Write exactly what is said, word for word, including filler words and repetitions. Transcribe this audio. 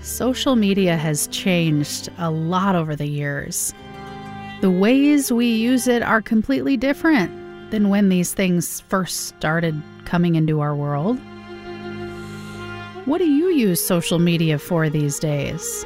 Social media has changed a lot over the years. The ways we use it are completely different than when these things first started coming into our world. What do you use social media for these days?